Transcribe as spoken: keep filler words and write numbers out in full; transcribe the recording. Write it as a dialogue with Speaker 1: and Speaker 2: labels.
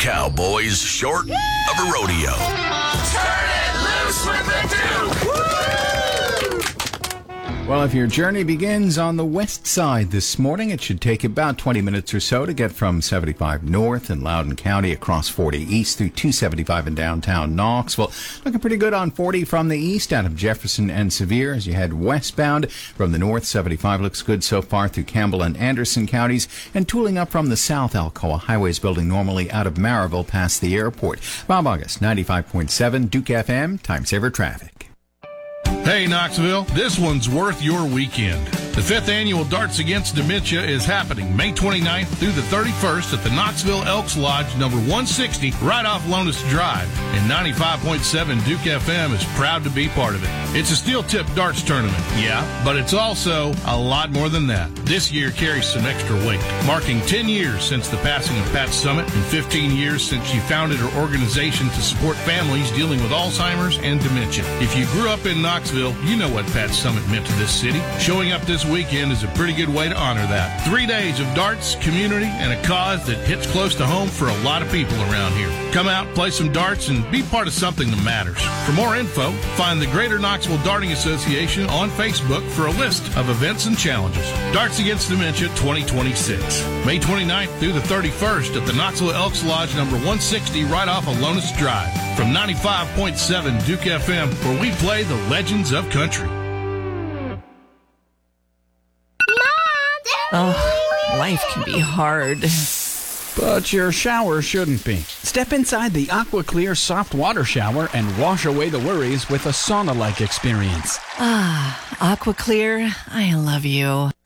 Speaker 1: cowboys short of a rodeo.
Speaker 2: Turn it loose with the Duke! Woo!
Speaker 3: Well, if your journey begins on the west side this morning, it should take about twenty minutes or so to get from seventy-five north in Loudoun County across forty east through two seventy-five in downtown Knoxville. Looking pretty good on forty from the east out of Jefferson and Sevier as you head westbound. From the north, seventy-five looks good so far through Campbell and Anderson counties, and tooling up from the south. Alcoa Highways building normally out of Maryville past the airport. Bob August, ninety-five point seven Duke F M, Time Saver Traffic.
Speaker 4: Hey, Knoxville, this one's worth your weekend. The fifth annual Darts Against Dementia is happening May twenty-ninth through the thirty-first at the Knoxville Elks Lodge, number one sixty, right off Lonas Drive. And ninety-five point seven Duke F M is proud to be part of it. It's a steel-tip darts tournament, yeah, but it's also a lot more than that. This year carries some extra weight, marking ten years since the passing of Pat Summitt and fifteen years since she founded her organization to support families dealing with Alzheimer's and dementia. If you grew up in Knoxville, you know what Pat Summitt meant to this city. Showing up this weekend is a pretty good way to honor that. Three days of darts, community, and a cause that hits close to home for a lot of people around here. Come out, play some darts, and be part of something that matters. For more info, find the Greater Knoxville Darting Association on Facebook for a list of events and challenges. Darts Against Dementia twenty twenty-six. May twenty-ninth through the thirty-first at the Knoxville Elks Lodge, number one sixty, right off of Lonas Drive. From ninety-five point seven Duke F M, where we play the legends of country.
Speaker 5: Oh, life can be hard.
Speaker 6: But your shower shouldn't be. Step inside the AquaClear soft water shower and wash away the worries with a sauna-like experience.
Speaker 5: Ah, AquaClear, I love you.